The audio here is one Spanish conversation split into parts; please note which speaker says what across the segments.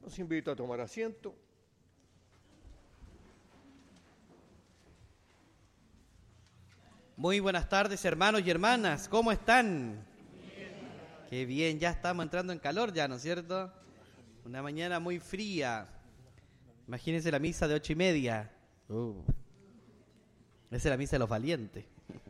Speaker 1: Los invito a tomar asiento.
Speaker 2: Muy buenas tardes, hermanos y hermanas, ¿cómo están? Qué bien, ya estamos entrando en calor ya, ¿no es cierto? Una mañana muy fría. Imagínense la misa de 8:30. Esa es la misa de los valientes.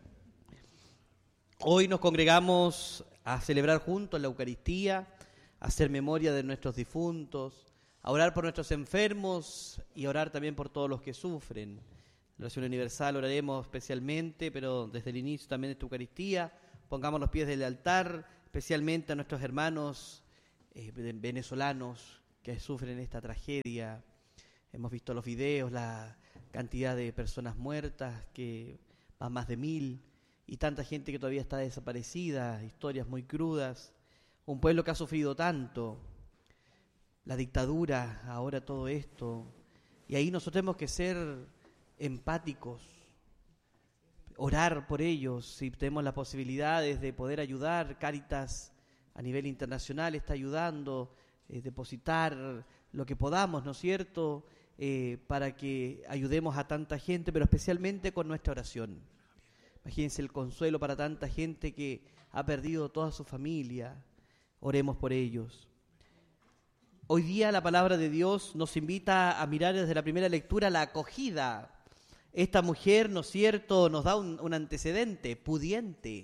Speaker 2: Hoy nos congregamos a celebrar juntos la Eucaristía, a hacer memoria de nuestros difuntos, a orar por nuestros enfermos y a orar también por todos los que sufren. En la oración universal oraremos especialmente, pero desde el inicio también de esta Eucaristía, pongamos los pies del altar, especialmente a nuestros hermanos venezolanos que sufren esta tragedia. Hemos visto los videos, la cantidad de personas muertas, que van más de 1000, y tanta gente que todavía está desaparecida, historias muy crudas. Un pueblo que ha sufrido tanto, la dictadura, ahora todo esto. Y ahí nosotros tenemos que ser empáticos, orar por ellos, si tenemos las posibilidades de poder ayudar. Cáritas a nivel internacional está ayudando, depositar lo que podamos, ¿no es cierto?, para que ayudemos a tanta gente, pero especialmente con nuestra oración. Imagínense el consuelo para tanta gente que ha perdido toda su familia. Oremos por ellos. Hoy día la palabra de Dios nos invita a mirar desde la primera lectura la acogida. Esta mujer, ¿no es cierto?, nos da un antecedente pudiente.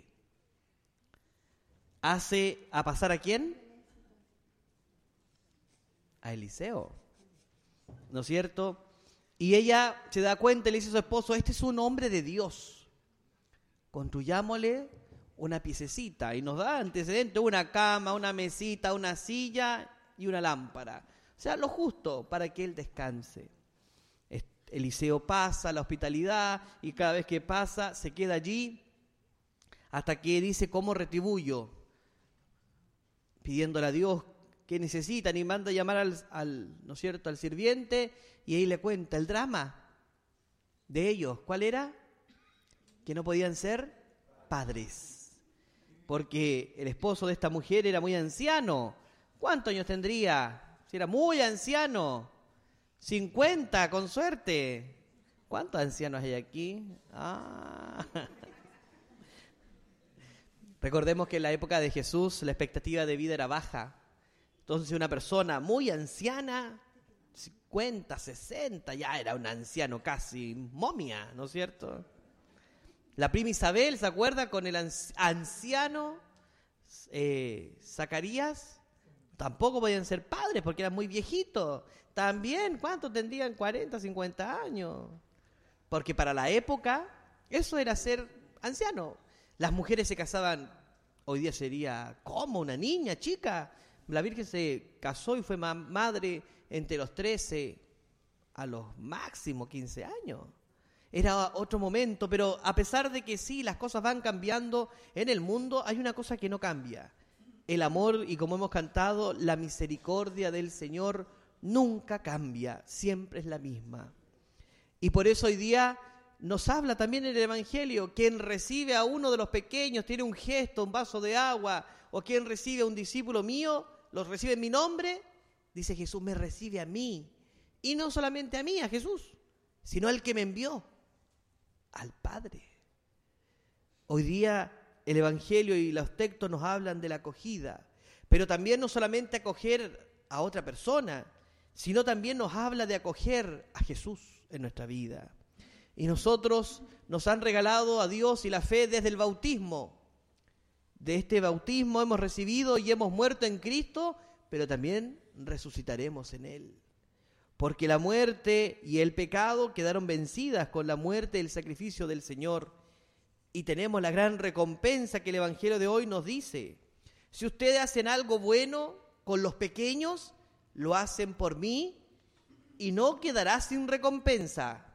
Speaker 2: Hace a pasar ¿a quién? A Eliseo, ¿no es cierto? Y ella se da cuenta y le dice a su esposo: este es un hombre de Dios, construyámosle una piececita. Y nos da antecedente: una cama, una mesita, una silla y una lámpara. O sea, lo justo para que él descanse. Eliseo pasa la hospitalidad y cada vez que pasa se queda allí hasta que dice: ¿cómo retribuyo? Pidiéndole a Dios qué necesitan, y manda a llamar ¿no es cierto?, al sirviente, y ahí le cuenta el drama de ellos. ¿Cuál era? Que no podían ser padres, porque el esposo de esta mujer era muy anciano. ¿Cuántos años tendría? Si era muy anciano, 50 con suerte. ¿Cuántos ancianos hay aquí? Recordemos que en la época de Jesús la expectativa de vida era baja. Entonces una persona muy anciana, 50, 60, ya era un anciano casi momia, ¿no es cierto? La prima Isabel, ¿se acuerda? Con el anciano Zacarías, tampoco podían ser padres porque eran muy viejitos. También, ¿cuántos tendrían? 40, 50 años. Porque para la época eso era ser anciano. Las mujeres se casaban, hoy día sería como una niña chica. La Virgen se casó y fue madre entre los 13 a los máximo 15 años. Era otro momento, pero a pesar de que sí, las cosas van cambiando en el mundo, hay una cosa que no cambia: el amor, y como hemos cantado, la misericordia del Señor nunca cambia, siempre es la misma. Y por eso hoy día nos habla también en el Evangelio: quien recibe a uno de los pequeños, tiene un gesto, un vaso de agua, o quien recibe a un discípulo mío, los recibe en mi nombre, dice Jesús, me recibe a mí. Y no solamente a mí, a Jesús, sino al que me envió, al Padre. Hoy día el Evangelio y los textos nos hablan de la acogida, pero también no solamente acoger a otra persona, sino también nos habla de acoger a Jesús en nuestra vida. Y nosotros nos han regalado a Dios y la fe desde el bautismo. De este bautismo hemos recibido y hemos muerto en Cristo, pero también resucitaremos en Él. Porque la muerte y el pecado quedaron vencidas con la muerte y el sacrificio del Señor. Y tenemos la gran recompensa que el Evangelio de hoy nos dice: si ustedes hacen algo bueno con los pequeños, lo hacen por mí y no quedará sin recompensa.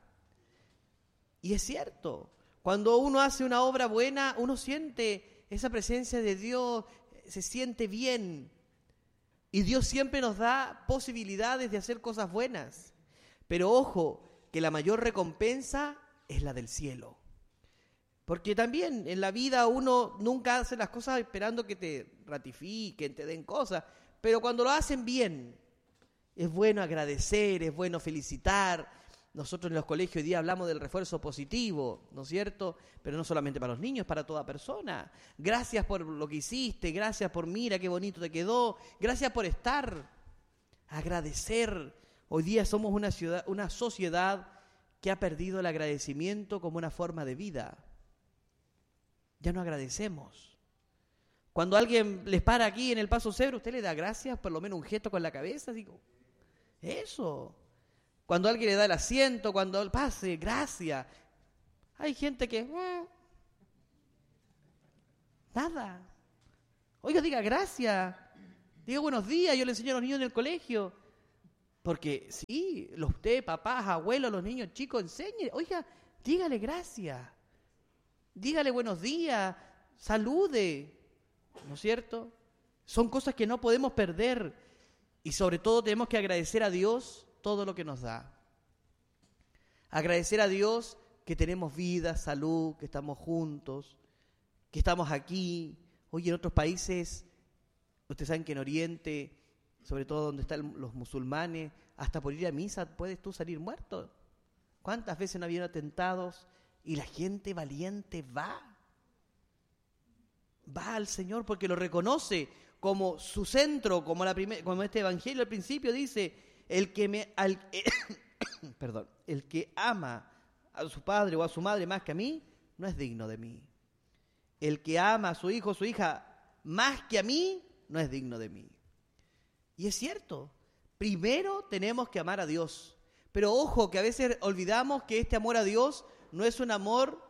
Speaker 2: Y es cierto, cuando uno hace una obra buena, uno siente esa presencia de Dios, se siente bien. Y Dios siempre nos da posibilidades de hacer cosas buenas. Pero ojo, que la mayor recompensa es la del cielo. Porque también en la vida uno nunca hace las cosas esperando que te ratifiquen, te den cosas. Pero cuando lo hacen bien, Es bueno agradecer, es bueno felicitar. Nosotros en los colegios hoy día hablamos del refuerzo positivo, ¿no es cierto? Pero no solamente para los niños, para toda persona. Gracias por lo que hiciste, gracias por mira qué bonito te quedó, gracias por estar. Agradecer. Hoy día somos una sociedad que ha perdido el agradecimiento como una forma de vida. Ya no agradecemos. Cuando alguien les para aquí en el Paso Cebra, usted le da gracias, por lo menos un gesto con la cabeza, digo, eso. Cuando alguien le da el asiento, cuando él pase, gracias. Hay gente que, nada. Oiga, diga gracias. Diga buenos días, yo le enseño a los niños en el colegio. Porque sí, usted, papás, abuelos, los niños chicos, enseñe. Oiga, dígale gracias. Dígale buenos días, salude. ¿No es cierto? Son cosas que no podemos perder. Y sobre todo tenemos que agradecer a Dios todo lo que nos da. Agradecer a Dios que tenemos vida, salud, que estamos juntos, que estamos aquí. Hoy en otros países, ustedes saben que en Oriente, sobre todo donde están los musulmanes, hasta por ir a misa puedes tú salir muerto. ¿Cuántas veces no habían atentados y la gente valiente va al Señor porque lo reconoce como su centro, como este evangelio al principio dice, el que ama a su padre o a su madre más que a mí, no es digno de mí. El que ama a su hijo o su hija más que a mí, no es digno de mí. Y es cierto, primero tenemos que amar a Dios. Pero ojo, que a veces olvidamos que este amor a Dios no es un amor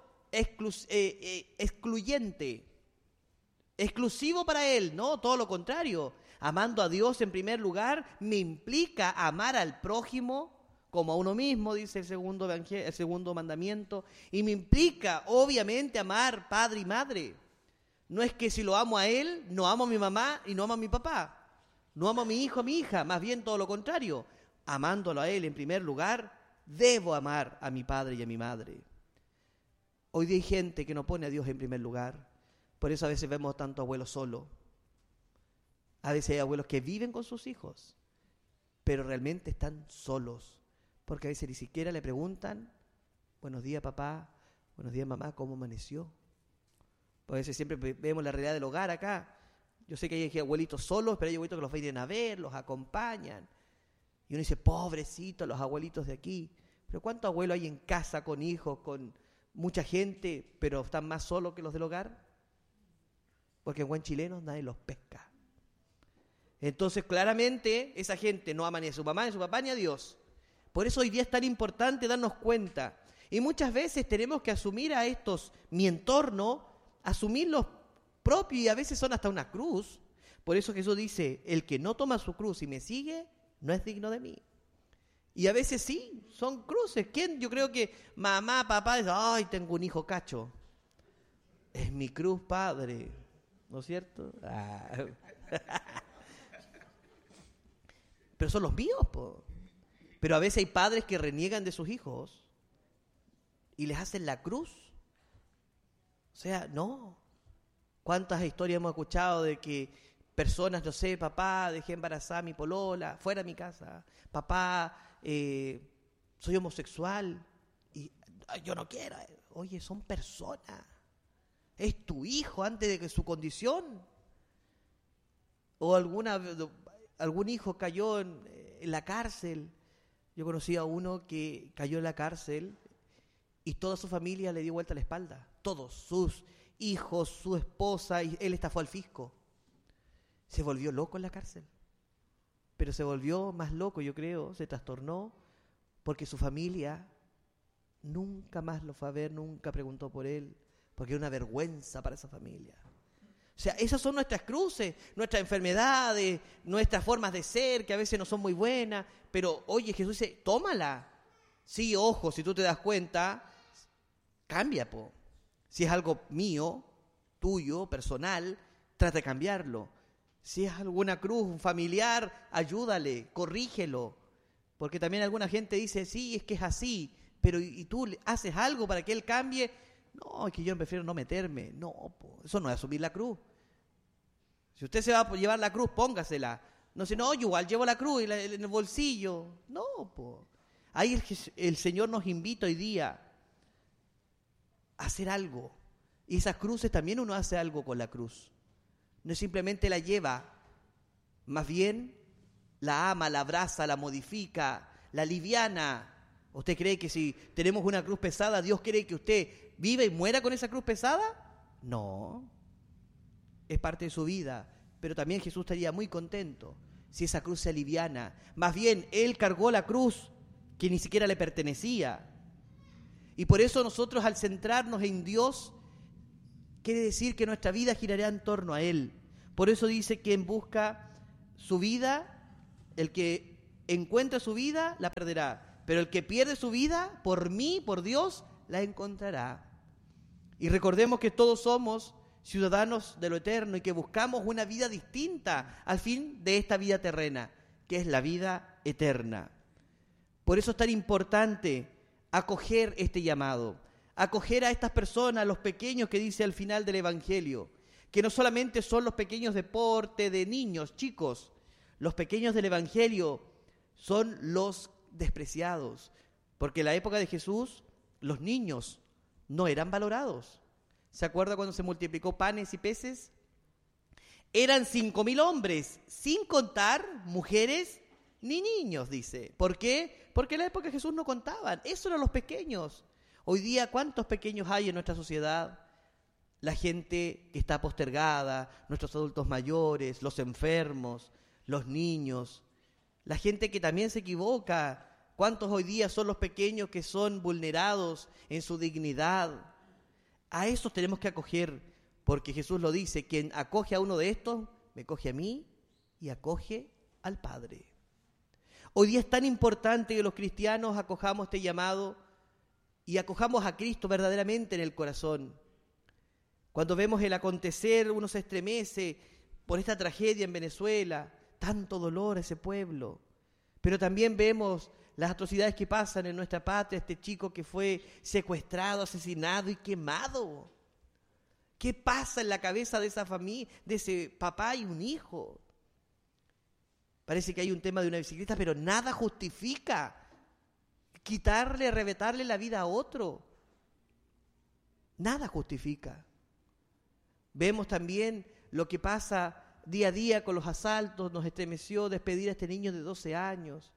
Speaker 2: excluyente, exclusivo para Él, no, todo lo contrario. Amando a Dios en primer lugar me implica amar al prójimo como a uno mismo, dice el segundo mandamiento, y me implica obviamente amar padre y madre. No es que si lo amo a Él, no amo a mi mamá y no amo a mi papá. No amo a mi hijo, a mi hija, más bien todo lo contrario. Amándolo a Él en primer lugar, debo amar a mi padre y a mi madre. Hoy día hay gente que no pone a Dios en primer lugar. Por eso a veces vemos tanto abuelos solos. A veces hay abuelos que viven con sus hijos, pero realmente están solos. Porque a veces ni siquiera le preguntan, buenos días papá, buenos días mamá, ¿cómo amaneció? Porque a veces siempre vemos la realidad del hogar acá. Yo sé que hay abuelitos solos, pero hay abuelitos que los vienen a ver, los acompañan. Y uno dice, pobrecitos los abuelitos de aquí. Pero ¿cuántos abuelos hay en casa con hijos, con mucha gente, pero están más solos que los del hogar? Porque en buen chileno nadie los pesca. Entonces, claramente, esa gente no ama ni a su mamá, ni a su papá, ni a Dios. Por eso hoy día es tan importante darnos cuenta. Y muchas veces tenemos que asumir a estos, mi entorno, asumirlos propios y a veces son hasta una cruz. Por eso Jesús dice, el que no toma su cruz y me sigue, no es digno de mí. Y a veces sí, son cruces. ¿Quién? Yo creo que mamá, papá, dice, ay, tengo un hijo cacho. Es mi cruz, padre. ¿No es cierto? Pero son los míos, po. Pero a veces hay padres que reniegan de sus hijos y les hacen la cruz. O sea, no. ¿Cuántas historias hemos escuchado de que personas, no sé, papá, dejé embarazada a mi polola, fuera de mi casa, papá, soy homosexual y yo no quiero. Oye, son personas. Es tu hijo antes de que su condición. O algún hijo cayó en la cárcel. Yo conocí a uno que cayó en la cárcel y toda su familia le dio vuelta la espalda. Todos, sus hijos, su esposa, y él estafó al fisco. Se volvió loco en la cárcel. Pero se volvió más loco, yo creo, se trastornó, porque su familia nunca más lo fue a ver, nunca preguntó por él, porque era una vergüenza para esa familia. O sea, esas son nuestras cruces, nuestras enfermedades, nuestras formas de ser, que a veces no son muy buenas, pero oye, Jesús dice, tómala. Sí, ojo, si tú te das cuenta, cambia, po. Si es algo mío, tuyo, personal, trata de cambiarlo. Si es alguna cruz, un familiar, ayúdale, corrígelo. Porque también alguna gente dice, sí, es que es así, pero ¿y tú haces algo para que él cambie? No, es que yo prefiero no meterme. No, po, eso no es asumir la cruz. Si usted se va a llevar la cruz, póngasela. No sé, no, yo igual llevo la cruz en el bolsillo. No, po. Ahí el Señor nos invita hoy día a hacer algo. Y esas cruces también uno hace algo con la cruz. No simplemente la lleva, más bien la ama, la abraza, la modifica, la aliviana. ¿Usted cree que si tenemos una cruz pesada, Dios quiere que usted viva y muera con esa cruz pesada? No. Es parte de su vida. Pero también Jesús estaría muy contento si esa cruz se aliviana. Más bien, Él cargó la cruz que ni siquiera le pertenecía. Y por eso nosotros, al centrarnos en Dios, quiere decir que nuestra vida girará en torno a Él. Por eso dice que quien busca su vida, el que encuentra su vida, la perderá. Pero el que pierde su vida, por mí, por Dios, la encontrará. Y recordemos que todos somos ciudadanos de lo eterno y que buscamos una vida distinta al fin de esta vida terrena, que es la vida eterna. Por eso es tan importante acoger este llamado, acoger a estas personas, los pequeños que dice al final del Evangelio, que no solamente son los pequeños de porte, de niños, chicos, los pequeños del Evangelio son los despreciados, porque en la época de Jesús los niños no eran valorados. ¿Se acuerda cuando se multiplicó panes y peces? Eran 5.000 hombres, sin contar mujeres ni niños, dice. ¿Por qué? Porque en la época de Jesús no contaban. Esos eran los pequeños. Hoy día, ¿cuántos pequeños hay en nuestra sociedad? La gente que está postergada, nuestros adultos mayores, los enfermos, los niños, la gente que también se equivoca. ¿Cuántos hoy día son los pequeños que son vulnerados en su dignidad? A esos tenemos que acoger, porque Jesús lo dice, quien acoge a uno de estos, me coge a mí y acoge al Padre. Hoy día es tan importante que los cristianos acojamos este llamado y acojamos a Cristo verdaderamente en el corazón. Cuando vemos el acontecer, uno se estremece por esta tragedia en Venezuela, tanto dolor a ese pueblo. Pero también vemos las atrocidades que pasan en nuestra patria, este chico que fue secuestrado, asesinado y quemado. ¿Qué pasa en la cabeza de esa familia, de ese papá y un hijo? Parece que hay un tema de una bicicleta, pero nada justifica quitarle, arrebatarle la vida a otro. Nada justifica. Vemos también lo que pasa día a día con los asaltos. Nos estremeció despedir a este niño de 12 años.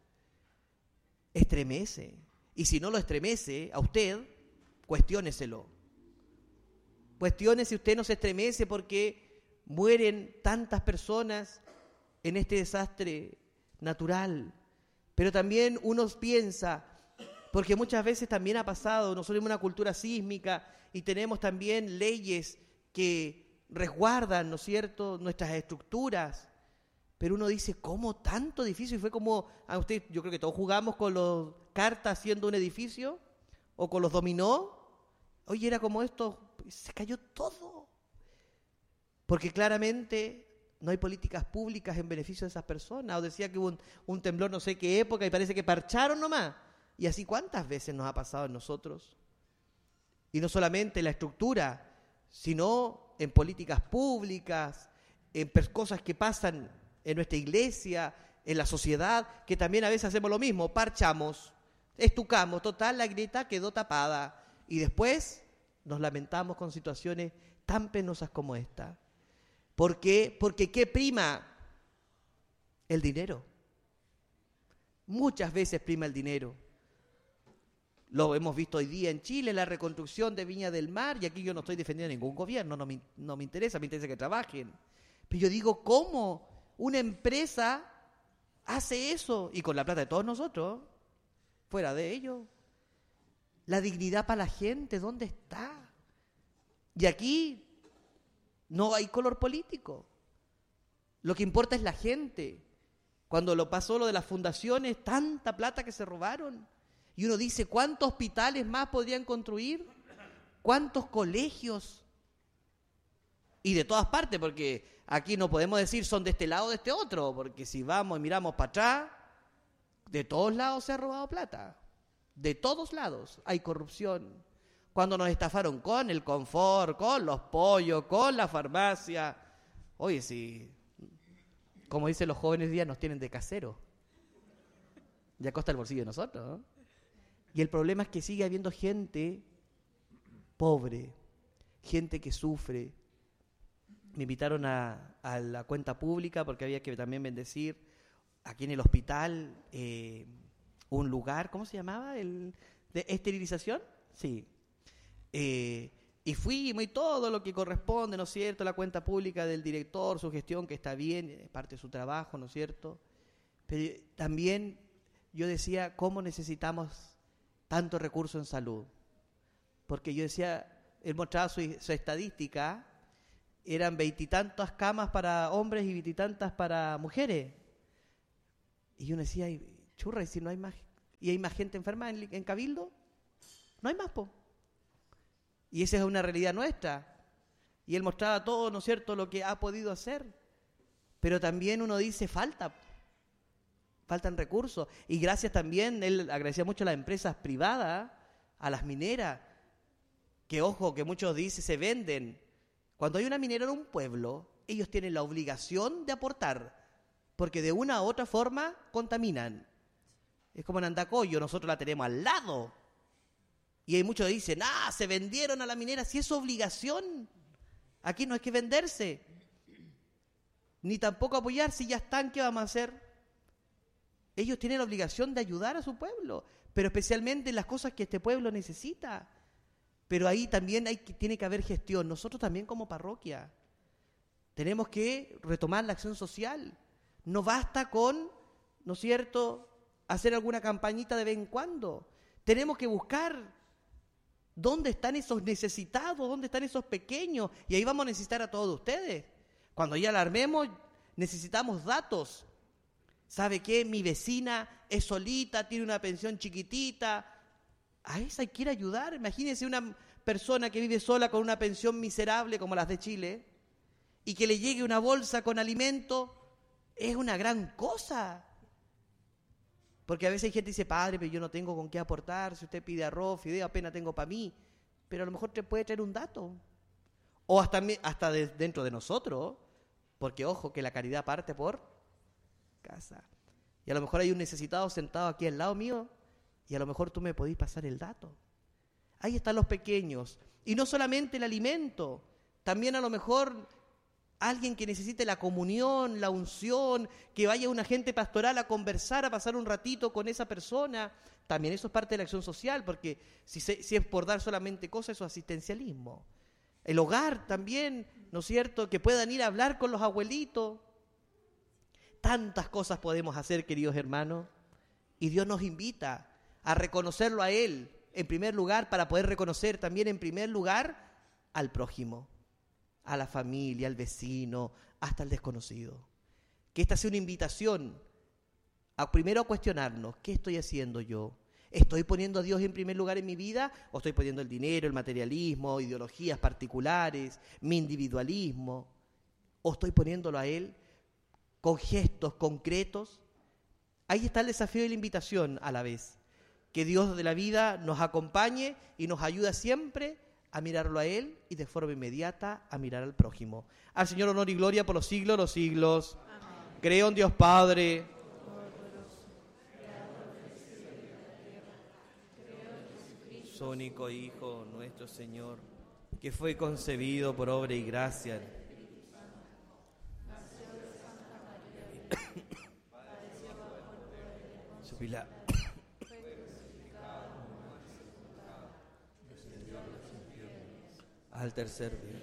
Speaker 2: Estremece. Y si no lo estremece a usted, cuestióneselo. Cuestione si usted no se estremece porque mueren tantas personas en este desastre natural. Pero también uno piensa, porque muchas veces también ha pasado, nosotros tenemos una cultura sísmica y tenemos también leyes que resguardan, ¿no es cierto?, nuestras estructuras. Pero uno dice, ¿cómo tanto edificio? Y fue como, a usted, yo creo que todos jugamos con los cartas haciendo un edificio, o con los dominó. Oye, era como esto, se cayó todo. Porque claramente no hay políticas públicas en beneficio de esas personas. O decía que hubo un temblor no sé qué época y parece que parcharon nomás. Y así, ¿cuántas veces nos ha pasado en nosotros? Y no solamente en la estructura, sino en políticas públicas, en cosas que pasan en nuestra iglesia, en la sociedad, que también a veces hacemos lo mismo, parchamos, estucamos, total, la grieta quedó tapada. Y después nos lamentamos con situaciones tan penosas como esta. ¿Por qué? Porque ¿qué prima? El dinero. Muchas veces prima el dinero. Lo hemos visto hoy día en Chile, la reconstrucción de Viña del Mar, y aquí yo no estoy defendiendo a ningún gobierno, no me interesa que trabajen. Pero yo digo, ¿cómo una empresa hace eso? Y con la plata de todos nosotros, fuera de ello. La dignidad para la gente, ¿dónde está? Y aquí no hay color político. Lo que importa es la gente. Cuando lo pasó lo de las fundaciones, tanta plata que se robaron. Y uno dice, ¿cuántos hospitales más podrían construir? ¿Cuántos colegios? Y de todas partes, porque aquí no podemos decir son de este lado o de este otro, porque si vamos y miramos para atrás, de todos lados se ha robado plata. De todos lados hay corrupción. Cuando nos estafaron con el confort, con los pollos, con la farmacia. Oye, sí, como dicen los jóvenes hoy día, nos tienen de casero. Ya costa el bolsillo de nosotros, ¿no? Y el problema es que sigue habiendo gente pobre, gente que sufre. Me invitaron a la cuenta pública porque había que también bendecir aquí en el hospital un lugar, ¿cómo se llamaba? ¿De esterilización? Sí. Y fuimos y todo lo que corresponde, ¿no es cierto? La cuenta pública del director, su gestión, que está bien, es parte de su trabajo, ¿no es cierto? Pero también yo decía, ¿cómo necesitamos tanto recurso en salud? Porque yo decía, él mostraba su estadística, eran 20 y tantas camas para hombres y 20 y tantas para mujeres. Y yo decía, churra, ¿y si no hay más? ¿Y hay más gente enferma en Cabildo? No hay más, po. Y esa es una realidad nuestra. Y él mostraba todo, ¿no es cierto?, lo que ha podido hacer. Pero también uno dice, faltan recursos. Y gracias también, él agradecía mucho a las empresas privadas, a las mineras, que ojo, que muchos dicen, se venden. Cuando hay una minera en un pueblo, ellos tienen la obligación de aportar, porque de una u otra forma contaminan. Es como en Andacoyo, nosotros la tenemos al lado. Y hay muchos que dicen, se vendieron a la minera, si es obligación. Aquí no hay que venderse, ni tampoco apoyar, si ya están, ¿qué vamos a hacer? Ellos tienen la obligación de ayudar a su pueblo, pero especialmente en las cosas que este pueblo necesita. Pero ahí también tiene que haber gestión. Nosotros también como parroquia tenemos que retomar la acción social. No basta con, ¿no es cierto?, hacer alguna campañita de vez en cuando. Tenemos que buscar dónde están esos necesitados, dónde están esos pequeños. Y ahí vamos a necesitar a todos ustedes. Cuando ya la armemos, necesitamos datos. ¿Sabe qué? Mi vecina es solita, tiene una pensión chiquitita. A esa hay que ir a ayudar. Imagínense una persona que vive sola con una pensión miserable como las de Chile y que le llegue una bolsa con alimento, es una gran cosa. Porque a veces hay gente que dice, padre, pero yo no tengo con qué aportar, si usted pide arroz, fideo, apenas tengo para mí. Pero a lo mejor te puede traer un dato. O hasta dentro de nosotros, porque ojo, que la caridad parte por casa. Y a lo mejor hay un necesitado sentado aquí al lado mío, y a lo mejor tú me podís pasar el dato. Ahí están los pequeños. Y no solamente el alimento, también a lo mejor alguien que necesite la comunión, la unción, que vaya un agente pastoral a conversar, a pasar un ratito con esa persona. También eso es parte de la acción social, porque si es por dar solamente cosas, eso es asistencialismo. El hogar también, ¿no es cierto?, que puedan ir a hablar con los abuelitos. Tantas cosas podemos hacer, queridos hermanos, y Dios nos invita a reconocerlo a Él en primer lugar, para poder reconocer también en primer lugar al prójimo, a la familia, al vecino, hasta al desconocido. Que esta sea una invitación primero a cuestionarnos, ¿qué estoy haciendo yo? ¿Estoy poniendo a Dios en primer lugar en mi vida o estoy poniendo el dinero, el materialismo, ideologías particulares, mi individualismo? ¿O estoy poniéndolo a Él con gestos concretos? Ahí está el desafío y la invitación a la vez. Que Dios de la vida nos acompañe y nos ayude siempre a mirarlo a Él y de forma inmediata a mirar al prójimo. Al Señor honor y gloria por los siglos de los siglos. Amén. Creo en Dios Padre, su único Hijo, nuestro Señor, que fue concebido por obra y gracia su pilar. Al tercer día.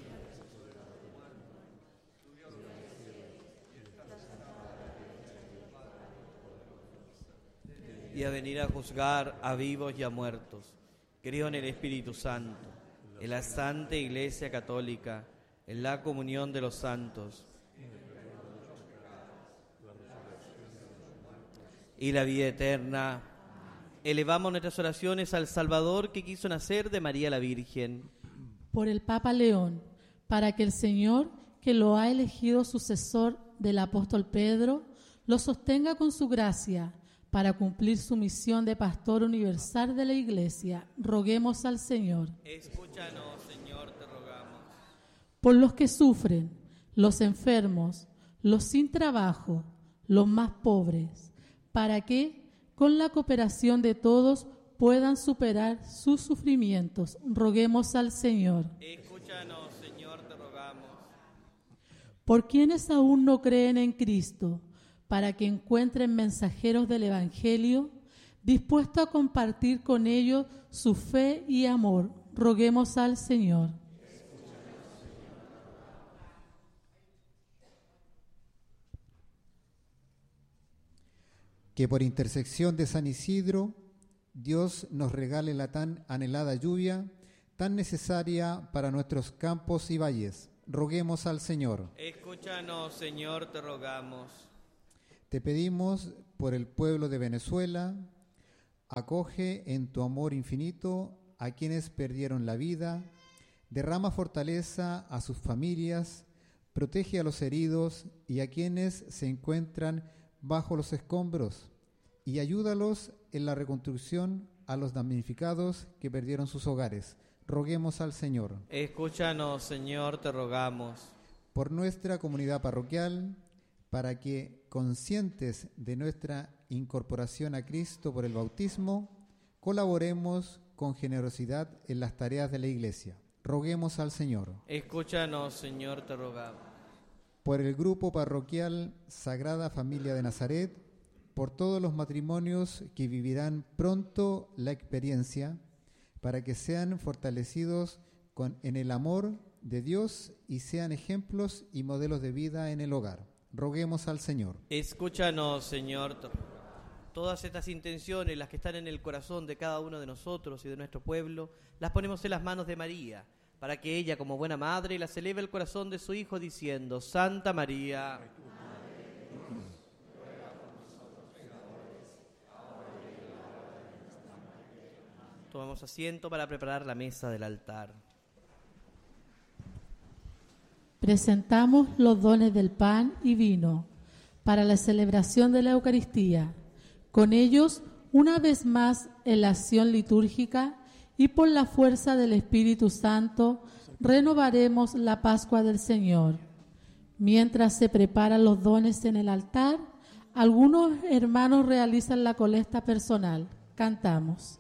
Speaker 2: Y a venir a juzgar a vivos y a muertos. Creo en el Espíritu Santo, en la Santa Iglesia Católica, en la comunión de los santos y la vida eterna. Elevamos nuestras oraciones al Salvador que quiso nacer de María la Virgen.
Speaker 1: Por el Papa León, para que el Señor, que lo ha elegido sucesor del apóstol Pedro, lo sostenga con su gracia, para cumplir su misión de pastor universal de la Iglesia. Roguemos al Señor.
Speaker 2: Escúchanos, Señor, te rogamos.
Speaker 1: Por los que sufren, los enfermos, los sin trabajo, los más pobres, para que, con la cooperación de todos, puedan superar sus sufrimientos. Roguemos al Señor.
Speaker 2: Escúchanos, Señor, te rogamos.
Speaker 1: Por quienes aún no creen en Cristo, para que encuentren mensajeros del Evangelio, dispuestos a compartir con ellos su fe y amor. Roguemos al Señor.
Speaker 3: Que por intersección de San Isidro, Dios nos regale la tan anhelada lluvia, tan necesaria para nuestros campos y valles. Roguemos al Señor.
Speaker 2: Escúchanos, Señor, te rogamos.
Speaker 3: Te pedimos por el pueblo de Venezuela, acoge en tu amor infinito a quienes perdieron la vida, derrama fortaleza a sus familias, protege a los heridos y a quienes se encuentran bajo los escombros, y ayúdalos en la reconstrucción a los damnificados que perdieron sus hogares. Roguemos al Señor.
Speaker 2: Escúchanos, Señor, te rogamos.
Speaker 3: Por nuestra comunidad parroquial, para que, conscientes de nuestra incorporación a Cristo por el bautismo, colaboremos con generosidad en las tareas de la Iglesia. Roguemos al Señor.
Speaker 2: Escúchanos, Señor, te rogamos.
Speaker 3: Por el grupo parroquial Sagrada Familia de Nazaret, por todos los matrimonios que vivirán pronto la experiencia, para que sean fortalecidos en el amor de Dios y sean ejemplos y modelos de vida en el hogar. Roguemos al Señor.
Speaker 2: Escúchanos, Señor. Todas estas intenciones, las que están en el corazón de cada uno de nosotros y de nuestro pueblo, las ponemos en las manos de María, para que ella, como buena madre, las eleve al corazón de su Hijo, diciendo: Santa María, tomamos asiento para preparar la mesa del altar.
Speaker 1: Presentamos los dones del pan y vino para la celebración de la Eucaristía. Con ellos, una vez más, en la acción litúrgica y por la fuerza del Espíritu Santo, renovaremos la Pascua del Señor. Mientras se preparan los dones en el altar, algunos hermanos realizan la colecta personal. Cantamos.